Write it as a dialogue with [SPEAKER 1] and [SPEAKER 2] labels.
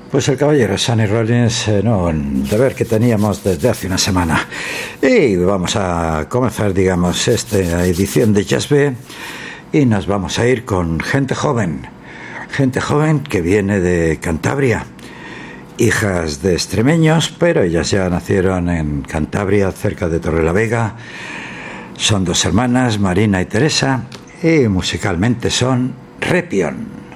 [SPEAKER 1] Pues el caballero Sonny Rollins, un deber que teníamos desde hace una semana. Y vamos a comenzar, digamos, esta edición de Jazz B y nos vamos a ir con gente joven que viene de Cantabria, hijas de extremeños, pero ellas ya nacieron en Cantabria, cerca de Torrelavega. Son dos hermanas, Marina y Teresa, y musicalmente son Repion.